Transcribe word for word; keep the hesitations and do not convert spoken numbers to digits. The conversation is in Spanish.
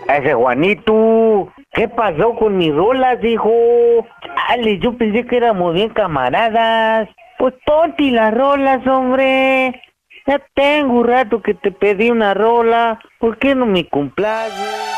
Ese Juanito, ¿qué pasó con mis rolas, hijo? Chale, yo pensé que éramos bien camaradas. Pues ponte las rolas, hombre. Ya tengo un rato que te pedí una rola. ¿Por qué no me complaces?